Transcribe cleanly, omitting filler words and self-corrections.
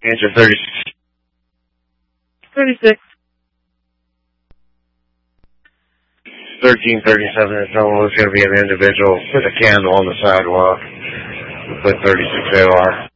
Answer 36. 36. 1337 is someone who's going to be an individual with a candle on the sidewalk with 36 AR.